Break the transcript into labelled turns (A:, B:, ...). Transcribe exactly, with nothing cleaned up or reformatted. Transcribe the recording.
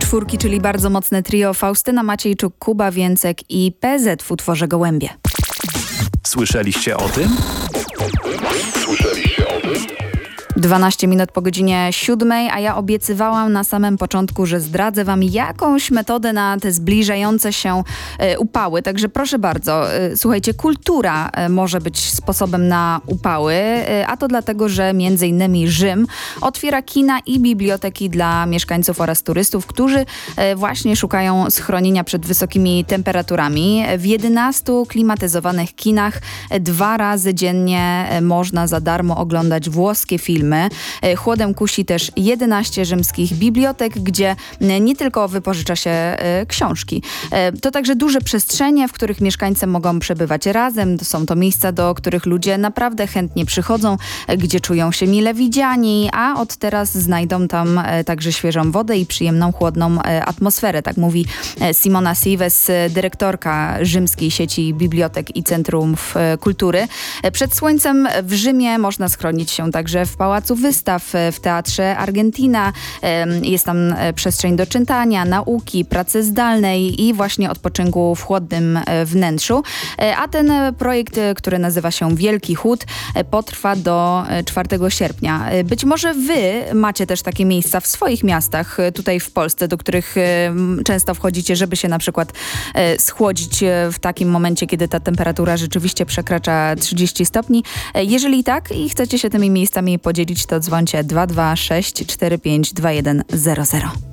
A: czwórki, czyli bardzo mocne trio Faustyna Maciejczuk, Kuba Więcek i P Z w utworze Gołębie.
B: Słyszeliście o tym?
C: Słyszeliście o tym?
A: dwanaście minut po godzinie siódmej, a ja obiecywałam na samym początku, że zdradzę wam jakąś metodę na te zbliżające się e, upały. Także proszę bardzo, e, słuchajcie, kultura e, może być sposobem na upały, e, a to dlatego, że między innymi Rzym otwiera kina i biblioteki dla mieszkańców oraz turystów, którzy e, właśnie szukają schronienia przed wysokimi temperaturami. W jedenastu klimatyzowanych kinach e, dwa razy dziennie e, można za darmo oglądać włoskie filmy. Chłodem kusi też jedenaście rzymskich bibliotek, gdzie nie tylko wypożycza się książki. To także duże przestrzenie, w których mieszkańcy mogą przebywać razem. Są to miejsca, do których ludzie naprawdę chętnie przychodzą, gdzie czują się mile widziani, a od teraz znajdą tam także świeżą wodę i przyjemną, chłodną atmosferę. Tak mówi Simona Sives, dyrektorka rzymskiej sieci bibliotek i centrów kultury. Przed słońcem w Rzymie można schronić się także w Pałacu Wystaw, w Teatrze Argentina. Jest tam przestrzeń do czytania, nauki, pracy zdalnej i właśnie odpoczynku w chłodnym wnętrzu. A ten projekt, który nazywa się Wielki Chód, potrwa do czwartego sierpnia. Być może wy macie też takie miejsca w swoich miastach, tutaj w Polsce, do których często wchodzicie, żeby się na przykład schłodzić w takim momencie, kiedy ta temperatura rzeczywiście przekracza trzydzieści stopni. Jeżeli tak i chcecie się tymi miejscami podzielić, to dzwońcie dwa dwa sześć cztery pięć dwa jeden zero zero.